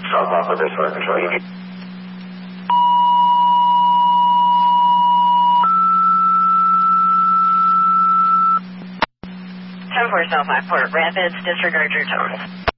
South off with this for control. You 10-4 South 5 Port Rapids, disregard your tone.